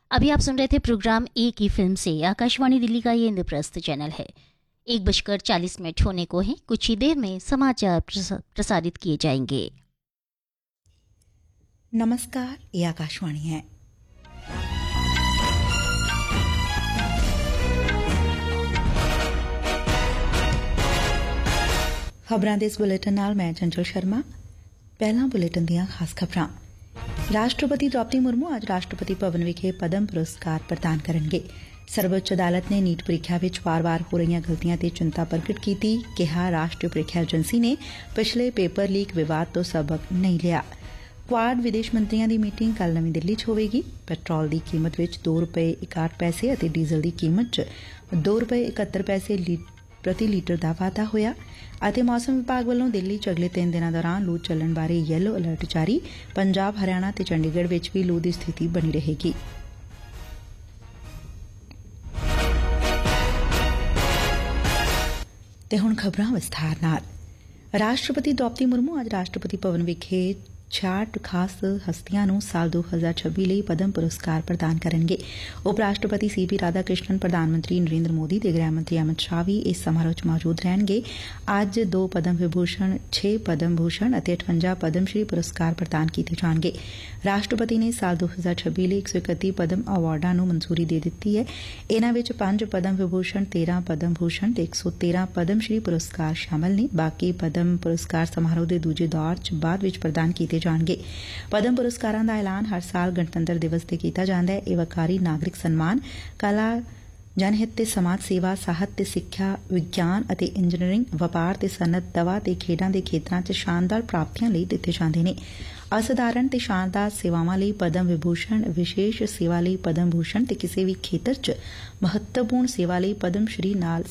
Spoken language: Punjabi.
अभी आप सुन रहे थे प्रोग्राम ए की फिल्म से। आकाशवाणी दिल्ली का ये इंद्रप्रस्थ चैनल है। 1:40 होने को है। कुछ ही देर में समाचार प्रसारित किए जाएंगे। नमस्कार, ये आकाशवाणी है। खबरां दे इस बुलेटिन नाल मैं चंचल शर्मा। पहला बुलेटिन ਦੀਆਂ ਖਾਸ ਖਬਰਾਂ। ਰਾਸ਼ਟਰਪਤੀ ਦ੍ਰੌਪਦੀ ਮੁਰਮੂ ਅੱਜ ਰਾਸ਼ਟਰਪਤੀ ਭਵਨ ਵਿਖੇ ਪਦਮ ਪੁਰਸਕਾਰ ਪ੍ਰਦਾਨ ਕਰਨਗੇ। ਸਰਵਉੱਚ ਅਦਾਲਤ ਨੇ ਨੀਟ ਪ੍ਰੀਖਿਆ ਵਿੱਚ ਵਾਰ-ਵਾਰ ਹੋ ਰਹੀਆਂ ਗਲਤੀਆਂ ਤੇ ਚਿੰਤਾ ਪ੍ਰਗਟ ਕੀਤੀ। ਕਿਹਾ ਰਾਸ਼ਟਰੀ ਪ੍ਰੀਖਿਆ ਏਜੰਸੀ ਨੇ ਪਿਛਲੇ ਪੇਪਰ ਲੀਕ ਵਿਵਾਦ ਤੋਂ ਸਬਕ ਨਹੀਂ ਲਿਆ। ਕੁਆਡ ਵਿਦੇਸ਼ ਮੰਤਰੀਆਂ ਦੀ ਮੀਟਿੰਗ ਕੱਲ ਨਵੀਂ ਦਿੱਲੀ 'ਚ ਹੋਵੇਗੀ। ਪੈਟਰੋਲ ਦੀ ਕੀਮਤ ਵਿੱਚ ₹2.61 ਅਤੇ ਡੀਜ਼ਲ ਦੀ ਕੀਮਤ 'ਚ ₹2.71 ਪ੍ਰਤੀ ਲੀਟਰ ਦਾ ਵਾਧਾ ਹੋਇਆ ਅਤੇ ਮੌਸਮ ਵਿਭਾਗ ਵੱਲੋਂ ਦਿੱਲੀ 'ਚ ਅਗਲੇ 3 ਦਿਨਾਂ ਦੌਰਾਨ ਲੂ ਚੱਲਣ ਬਾਰੇ ਯੈਲੋ ਅਲਰਟ ਜਾਰੀ। ਪੰਜਾਬ, ਹਰਿਆਣਾ ਤੇ ਚੰਡੀਗੜ੍ਹ ਵਿੱਚ ਵੀ ਲੂ ਦੀ ਸਥਿਤੀ ਬਣੀ ਰਹੇਗੀ। ਤੇ ਹੁਣ ਖਬਰਾਂ ਵਿਸਥਾਰ ਨਾਲ। ਰਾਸ਼ਟਰਪਤੀ ਦ੍ਰੌਪਦੀ ਮੁਰਮੂ ਅੱਜ ਰਾਸ਼ਟਰਪਤੀ ਭਵਨ ਵਿਖੇ 66 ਖਾਸ ਹਸਤੀਆਂ ਨੂੰ ਸਾਲ 2026 ਲਈ ਪਦਮ ਪੁਰਸਕਾਰ ਪ੍ਰਦਾਨ ਕਰਨਗੇ। ਉਪ ਰਾਸ਼ਟਰਪਤੀ ਸੀ.ਪੀ. ਰਾਧਾ ਕ੍ਰਿਸ਼ਨਨ, ਪ੍ਰਧਾਨ ਮੰਤਰੀ ਨਰਿੰਦਰ ਮੋਦੀ ਤੇ ਗ੍ਰਹਿ ਮੰਤਰੀ ਅਮਿਤ ਸ਼ਾਹ ਵੀ ਇਸ ਸਮਾਰੋਹ 'ਚ ਮੌਜੂਦ ਰਹਿਣਗੇ। ਅੱਜ 2 ਪਦਮ ਵਿਭੂਸ਼ਣ, 6 ਪਦਮ ਭੂਸ਼ਣ ਅਤੇ 58 ਪਦਮ ਸ਼੍ਰੀ ਪੁਰਸਕਾਰ ਪ੍ਰਦਾਨ ਕੀਤੇ ਜਾਣਗੇ। ਰਾਸ਼ਟਰਪਤੀ ਨੇ ਸਾਲ 2026 ਲਈ 131 ਪਦਮ ਅਵਾਰਡਾਂ ਨੂੰ ਮਨਜ਼ੂਰੀ ਦੇ ਦਿੱਤੀ ਹੈ। ਇਨ੍ਹਾਂ ਵਿੱਚ 5 ਪਦਮ ਵਿਭੂਸ਼ਣ, 13 ਪਦਮ ਭੂਸ਼ਣ ਤੇ 113 ਪਦਮ ਸ਼੍ਰੀ ਪੁਰਸਕਾਰ ਸ਼ਾਮਲ ਨੇ। ਬਾਕੀ ਪਦਮ ਪੁਰਸਕਾਰ ਸਮਾਰੋਹ ਦੇ ਦੂਜੇ ਦੌਰ 'ਚ ਬਾਅਦ ਵਿੱਚ ਪ੍ਰਦਾਨ ਕੀਤੇ ਜਾਣਗੇ। ਪਦਮ ਪੁਰਸਕਾਰਾਂ ਦਾ ਐਲਾਨ ਹਰ ਸਾਲ ਗਣਤੰਤਰ ਦਿਵਸ ਤੇ ਕੀਤਾ ਜਾਂਦਾ ਹੈ। ਇਹ ਵਕਾਰੀ, ਨਾਗਰਿਕ ਸਨਮਾਨ, ਕਲਾ, ਜਨਹਿਤ ਤੇ ਸਮਾਜ ਸੇਵਾ, ਸਾਹਿਤ ਤੇ ਸਿੱਖਿਆ, ਵਿਗਿਆਨ ਅਤੇ ਇੰਜੀਨੀਅਰਿੰਗ, ਵਪਾਰ ਤੇ ਸਨਅਤ, ਦਵਾ ਤੇ ਖੇਡਾਂ ਦੇ ਖੇਤਰਾਂ 'ਚ ਸ਼ਾਨਦਾਰ ਪ੍ਰਾਪਤੀਆਂ ਲਈ ਦਿੱਤੇ ਜਾਂਦੇ ਨੇ। ਅਸਧਾਰਨ ਤੇ ਸ਼ਾਨਦਾਰ ਸੇਵਾਵਾਂ ਲਈ ਪਦਮ ਵਿਭੂਸ਼ਣ, ਵਿਸ਼ੇਸ਼ ਸੇਵਾ ਲਈ ਪਦਮ ਭੂਸ਼ਣ ਤੇ ਕਿਸੇ ਵੀ ਖੇਤਰ 'ਚ ਮਹੱਤਵਪੂਰਨ ਸੇਵਾ ਲਈ ਪਦਮ ਸ਼੍ਰੀ ਨਾਲ